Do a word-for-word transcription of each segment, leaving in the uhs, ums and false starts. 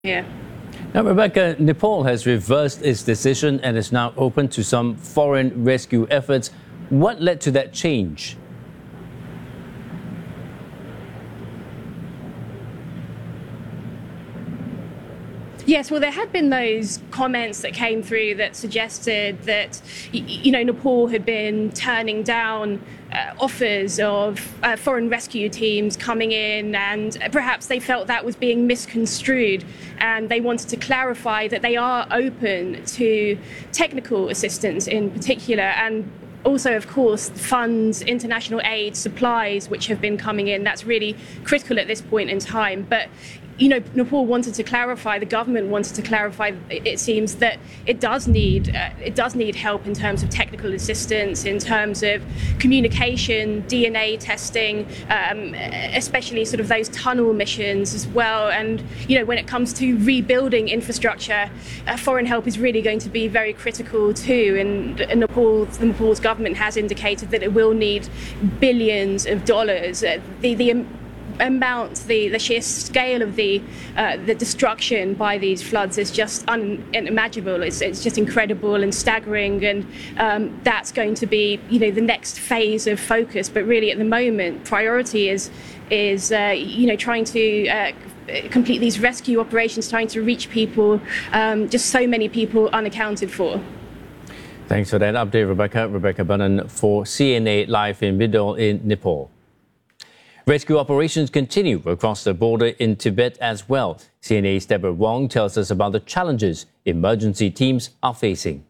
Yeah. Now, Rebecca, Nepal has reversed its decision and is now open to some foreign rescue efforts. What led to that change? Yes, well, there had been those comments that came through that suggested that, you know, Nepal had been turning down uh, offers of uh, foreign rescue teams coming in, and perhaps they felt that was being misconstrued, and they wanted to clarify that they are open to technical assistance in particular, and also, of course, funds, international aid, supplies, which have been coming in. That's really critical at this point in time. But, you know, Nepal wanted to clarify, the government wanted to clarify, it seems, that it does need uh, it does need help in terms of technical assistance, in terms of communication, D N A testing, um, especially sort of those tunnel missions as well. And, you know, when it comes to rebuilding infrastructure, uh, foreign help is really going to be very critical too. And, and Nepal, Nepal's government has indicated that it will need billions of dollars. Uh, the the amount, the, the sheer scale of the uh, the destruction by these floods is just unimaginable. It's it's just incredible and staggering, and um, that's going to be, you know, the next phase of focus. But really, at the moment, priority is is uh, you know trying to uh, complete these rescue operations, trying to reach people, um, just so many people unaccounted for. Thanks for that update, Rebecca. Rebecca Bunnan for C N A live in Bidol in Nepal. Rescue operations continue across the border in Tibet as well. C N A's Deborah Wong tells us about the challenges emergency teams are facing.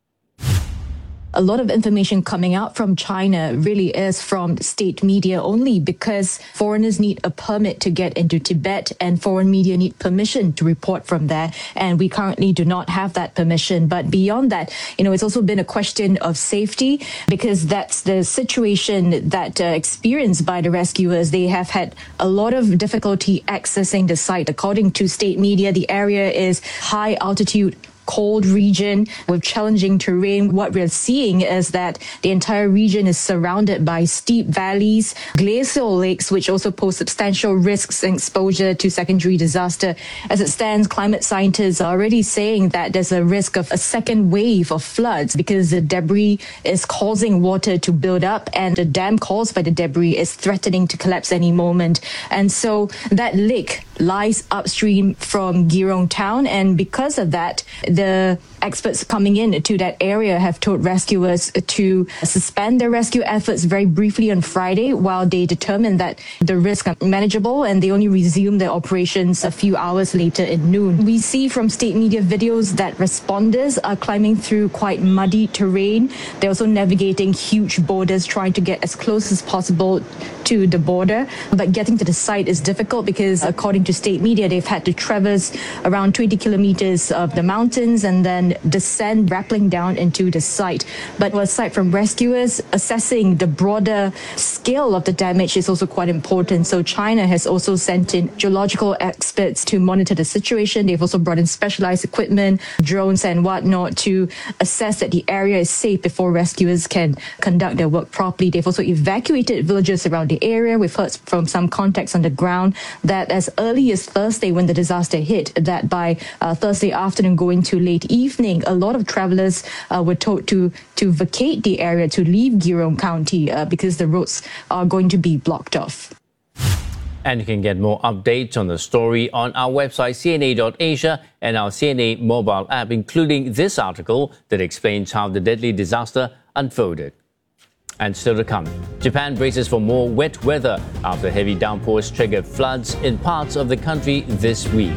A lot of information coming out from China really is from state media only, because foreigners need a permit to get into Tibet and foreign media need permission to report from there. And we currently do not have that permission. But beyond that, you know, it's also been a question of safety, because that's the situation that uh, experienced by the rescuers. They have had a lot of difficulty accessing the site. According to state media, the area is high altitude, cold region with challenging terrain. What we're seeing is that the entire region is surrounded by steep valleys, glacial lakes, which also pose substantial risks and exposure to secondary disaster. As it stands, climate scientists are already saying that there's a risk of a second wave of floods because the debris is causing water to build up, and the dam caused by the debris is threatening to collapse any moment. And so that lake lies upstream from Girong town, and because of that, the experts coming in to that area have told rescuers to suspend their rescue efforts very briefly on Friday while they determine that the risks are manageable, and they only resume their operations a few hours later at noon. We see from state media videos that responders are climbing through quite muddy terrain. They're also navigating huge borders, trying to get as close as possible to the border. But getting to the site is difficult because, according to state media, they've had to traverse around twenty kilometers of the mountains and then descend, rappelling down into the site. But aside from rescuers, assessing the broader scale of the damage is also quite important. So China has also sent in geological experts to monitor the situation. They've also brought in specialized equipment, drones and whatnot, to assess that the area is safe before rescuers can conduct their work properly. They've also evacuated villages around the area. We've heard from some contacts on the ground that as early as Thursday, when the disaster hit, that by uh, Thursday afternoon going to late evening, a lot of travelers uh, were told to to vacate the area, to leave Girong County uh, because the roads are going to be blocked off. And you can get more updates on the story on our website, C N A dot Asia, and our C N A mobile app, including this article that explains how the deadly disaster unfolded. And still to come, Japan braces for more wet weather after heavy downpours triggered floods in parts of the country this week.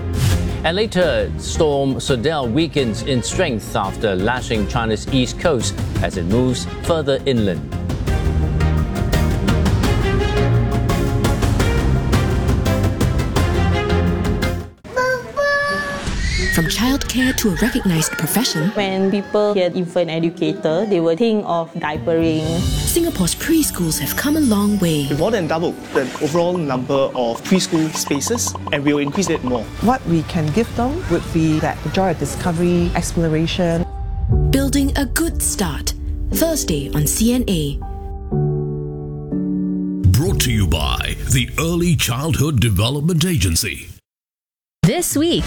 And later, Storm Sodell weakens in strength after lashing China's east coast as it moves further inland. From childcare to a recognized profession, when people hear infant educator, they will think of diapering. Singapore's preschools have come a long way. We've more than doubled the overall number of preschool spaces, and we'll increase it more. What we can give them would be that joy of discovery, exploration. Building a good start. Thursday on C N A. Brought to you by the Early Childhood Development Agency. This week